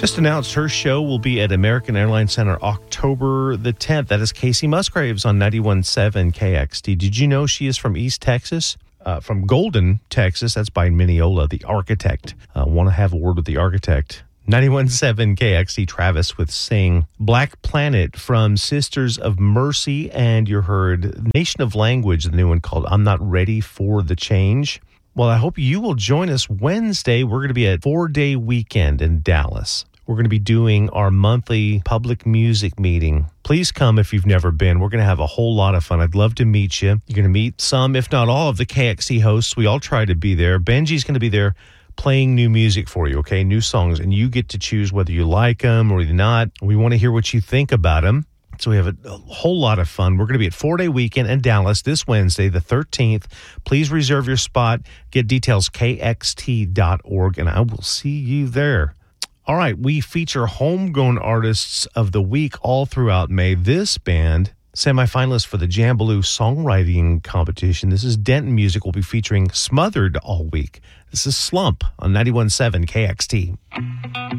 Just announced her show will be at American Airlines Center October the 10th. That is Casey Musgraves on 91.7 KXT. Did you know she is from East Texas? From Golden, Texas. That's by Mineola, the architect. Want to have a word with the architect. 91.7 KXT, Travis with Sing. Black Planet from Sisters of Mercy. And you heard Nation of Language, the new one called I'm Not Ready for the Change. Well, I hope you will join us Wednesday. We're going to be at 4-day weekend in Dallas. We're going to be doing our monthly public music meeting. Please come if you've never been. We're going to have a whole lot of fun. I'd love to meet you. You're going to meet some, if not all, of the KXT hosts. We all try to be there. Benji's going to be there playing new music for you, okay? New songs. And you get to choose whether you like them or not. We want to hear what you think about them. So we have a whole lot of fun. We're going to be at 4-day weekend in Dallas this Wednesday, the 13th. Please reserve your spot. Get details, kxt.org, and I will see you there. All right, we feature homegrown artists of the week all throughout May. This band, semifinalist for the Jambaloo songwriting competition. This is Denton Music. We'll be featuring Smothered all week. This is Slump on 91.7 KXT.